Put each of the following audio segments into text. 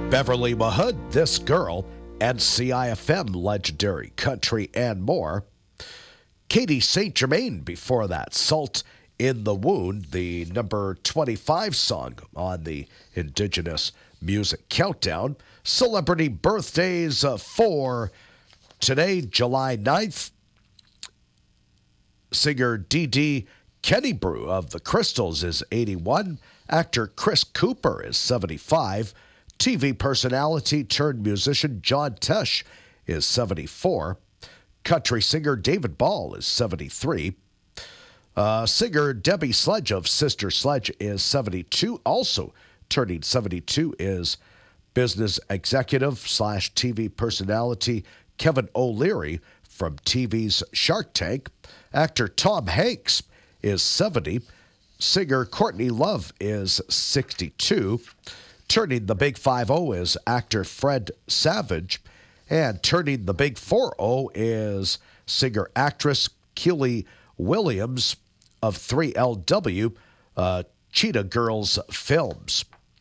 Beverly Mahood, This Girl, NCIFM, Legendary Country, and more. Katie St. Germain before that, Salt in the Wound, the number 25 song on the Indigenous Music Countdown. Celebrity birthdays for today, July 9th. Singer Dee Dee Kennebrew of the Crystals is 81. Actor Chris Cooper is 75. TV personality turned musician John Tesh is 74. Country singer David Ball is 73. Singer Debbie Sledge of Sister Sledge is 72. Also turning 72 is business executive / TV personality Kevin O'Leary from TV's Shark Tank. Actor Tom Hanks is 70. Singer Courtney Love is 62. Turning the big 50 is actor Fred Savage. And turning the big 40 is singer-actress Keely Williams of 3LW, Cheetah Girls Films.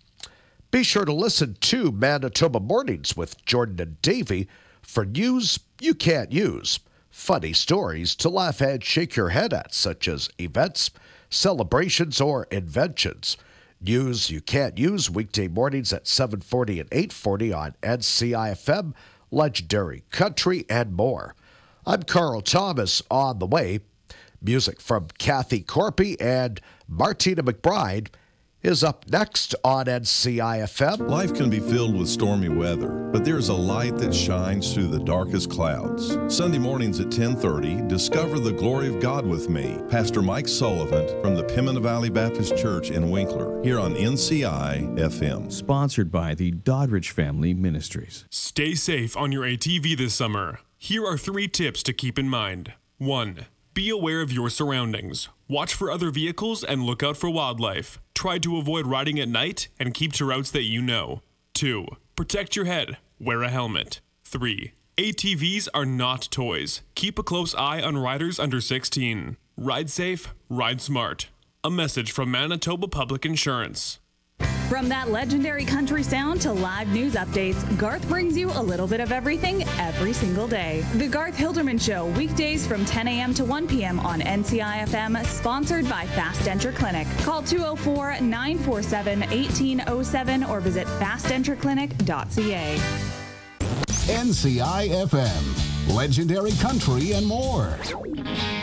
Be sure to listen to Manitoba Mornings with Jordan and Davey for news you can't use, funny stories to laugh and shake your head at, such as events, celebrations, or inventions. News you can't use weekday mornings at 7:40 and 8:40 on NCIFM, Legendary Country, and more. I'm Carl Thomas. On the way, music from Kathy Corpy and Martina McBride is up next on NCIFM. Life can be filled with stormy weather, but there's a light that shines through the darkest clouds. Sunday mornings at 10:30, discover the glory of God with me, Pastor Mike Sullivan from the Pimina Valley Baptist Church in Winkler, here on NCI-FM. Sponsored by the Doddridge Family Ministries. Stay safe on your ATV this summer. Here are 3 tips to keep in mind. 1. Be aware of your surroundings. Watch for other vehicles and look out for wildlife. Try to avoid riding at night and keep to routes that you know. 2. Protect your head. Wear a helmet. 3. ATVs are not toys. Keep a close eye on riders under 16. Ride safe, ride smart. A message from Manitoba Public Insurance. From that legendary country sound to live news updates, Garth brings you a little bit of everything every single day. The Garth Hilderman Show, weekdays from 10 a.m. to 1 p.m. on NCIFM, sponsored by Fast Denture Clinic. Call 204-947-1807 or visit fastdentureclinic.ca. NCIFM, legendary country and more.